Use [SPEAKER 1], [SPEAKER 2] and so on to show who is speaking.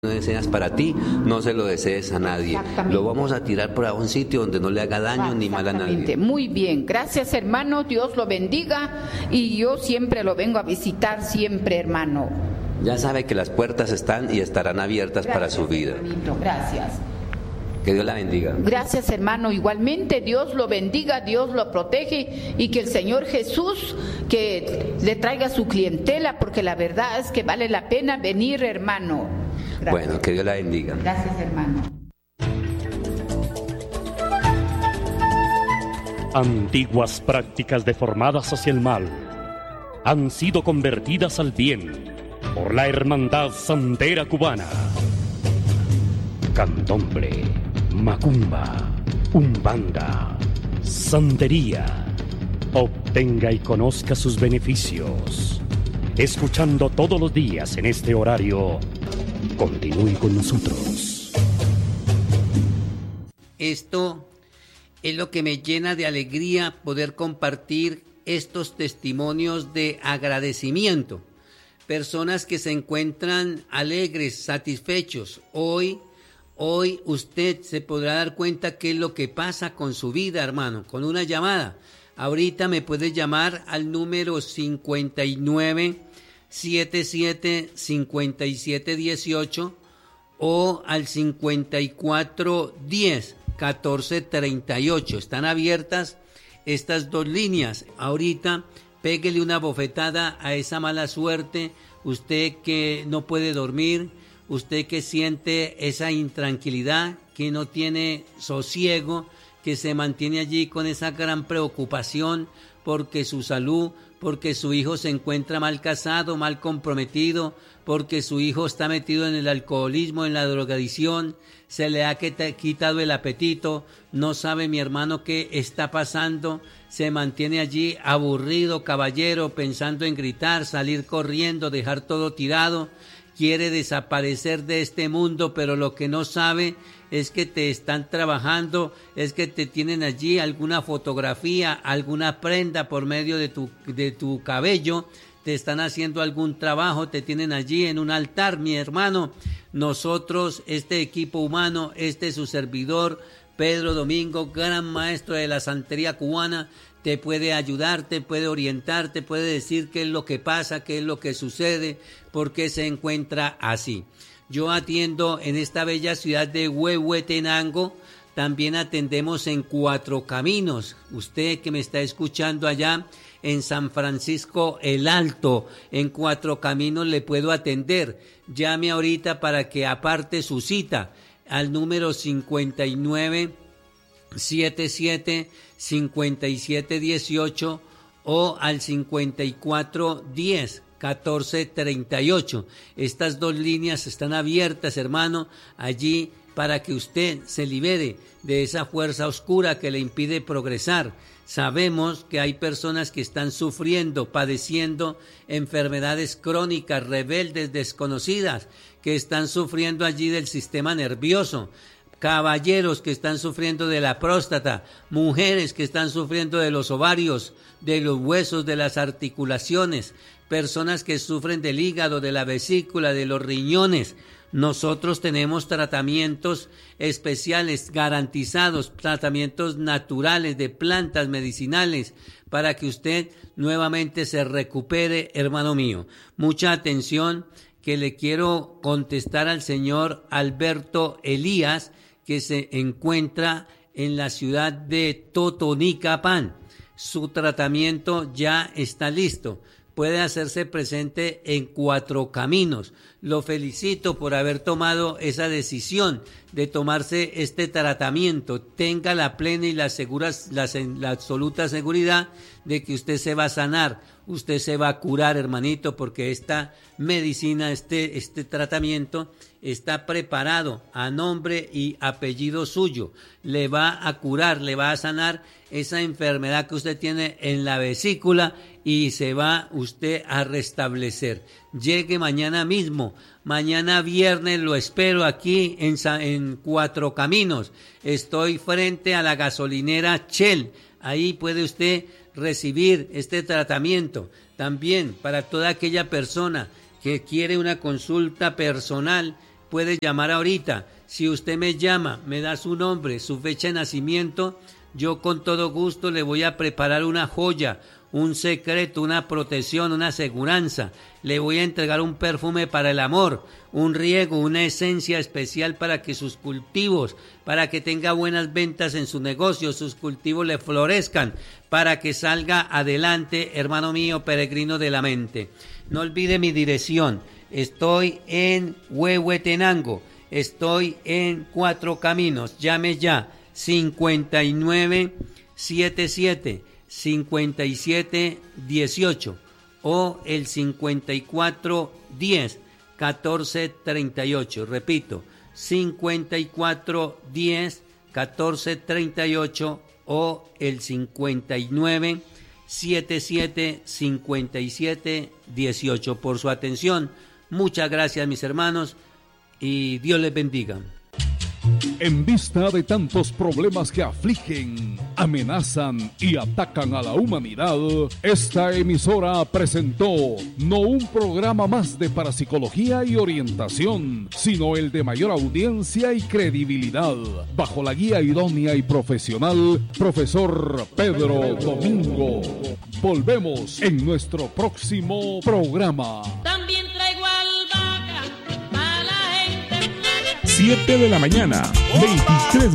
[SPEAKER 1] no deseas para ti, no se lo desees a nadie. Lo vamos a tirar por a un sitio donde no le haga daño ni mal a nadie.
[SPEAKER 2] Muy bien, gracias hermano, Dios lo bendiga y yo siempre lo vengo a visitar, siempre hermano.
[SPEAKER 1] Ya sabe que las puertas están y estarán abiertas para su vida.
[SPEAKER 2] Hermanito, gracias.
[SPEAKER 1] Que Dios la bendiga.
[SPEAKER 2] Gracias hermano, igualmente Dios lo bendiga, Dios lo protege y que el Señor Jesús que le traiga su clientela, porque la verdad es que vale la pena venir hermano. Gracias.
[SPEAKER 1] Bueno, que Dios la bendiga.
[SPEAKER 2] Gracias hermano.
[SPEAKER 3] Antiguas prácticas deformadas hacia el mal han sido convertidas al bien por la Hermandad Santera Cubana. Candomblé, macumba, umbanda, santería. Obtenga y conozca sus beneficios. Escuchando todos los días en este horario. Continúe con nosotros.
[SPEAKER 4] Esto es lo que me llena de alegría, poder compartir estos testimonios de agradecimiento. Personas que se encuentran alegres, satisfechos. Hoy usted se podrá dar cuenta qué es lo que pasa con su vida, hermano, con una llamada. Ahorita me puede llamar al número 59775718 o al 54101438. Están abiertas estas dos líneas. Ahorita péguele una bofetada a esa mala suerte, usted que no puede dormir, usted que siente esa intranquilidad, que no tiene sosiego, que se mantiene allí con esa gran preocupación porque su salud, porque su hijo se encuentra mal casado, mal comprometido, porque su hijo está metido en el alcoholismo, en la drogadicción, se le ha quitado el apetito, no sabe mi hermano qué está pasando, se mantiene allí aburrido, caballero, pensando en gritar, salir corriendo, dejar todo tirado, quiere desaparecer de este mundo, pero lo que no sabe es que te están trabajando, es que te tienen allí alguna fotografía, alguna prenda por medio de tu cabello, te están haciendo algún trabajo, te tienen allí en un altar, mi hermano. Nosotros, este equipo humano, su servidor, Pedro Domingo, gran maestro de la santería cubana, te puede ayudar, te puede orientar, te puede decir qué es lo que pasa, qué es lo que sucede, por qué se encuentra así. Yo atiendo en esta bella ciudad de Huehuetenango, también atendemos en Cuatro Caminos. Usted que me está escuchando allá en San Francisco el Alto, en Cuatro Caminos le puedo atender. Llame ahorita para que aparte su cita al número 59775718 o al 54101438. Estas dos líneas están abiertas, hermano, allí para que usted se libere de esa fuerza oscura que le impide progresar. Sabemos que hay personas que están sufriendo, padeciendo enfermedades crónicas, rebeldes, desconocidas, que están sufriendo allí del sistema nervioso. Caballeros que están sufriendo de la próstata, mujeres que están sufriendo de los ovarios, de los huesos, de las articulaciones, personas que sufren del hígado, de la vesícula, de los riñones. Nosotros tenemos tratamientos especiales, garantizados, tratamientos naturales de plantas medicinales para que usted nuevamente se recupere, hermano mío. Mucha atención, que le quiero contestar al señor Alberto Elías, que se encuentra en la ciudad de Totonicapán. Su tratamiento ya está listo. Puede hacerse presente en Cuatro Caminos. Lo felicito por haber tomado esa decisión de tomarse este tratamiento. Tenga la plena y la absoluta seguridad de que usted se va a sanar, usted se va a curar, hermanito, porque esta medicina, este tratamiento está preparado a nombre y apellido suyo. Le va a curar, le va a sanar esa enfermedad que usted tiene en la vesícula y se va usted a restablecer. Llegue mañana mismo, mañana viernes lo espero aquí en Cuatro Caminos. Estoy frente a la gasolinera Shell. Ahí puede usted recibir este tratamiento. También para toda aquella persona que quiere una consulta personal, puede llamar ahorita. Si usted me llama, me da su nombre, su fecha de nacimiento, yo con todo gusto le voy a preparar una joya, un secreto, una protección, una aseguranza. Le voy a entregar un perfume para el amor, un riego, una esencia especial para que sus cultivos, para que tenga buenas ventas en su negocio, sus cultivos le florezcan, para que salga adelante, hermano mío, peregrino de la mente. No olvide mi dirección. Estoy en Huehuetenango, estoy en Cuatro Caminos. Llame ya, 5977-5718 o el 5410-1438. Repito, 5410-1438 o el 5977-5718. Por su atención, muchas gracias, mis hermanos, y Dios les bendiga.
[SPEAKER 5] En vista de tantos problemas que afligen, amenazan y atacan a la humanidad, esta emisora presentó no un programa más de parapsicología y orientación, sino el de mayor audiencia y credibilidad, bajo la guía idónea y profesional, profesor Pedro Domingo. Volvemos en nuestro próximo programa.
[SPEAKER 6] También traigo albahaca a la gente.
[SPEAKER 5] 7 de la mañana, 23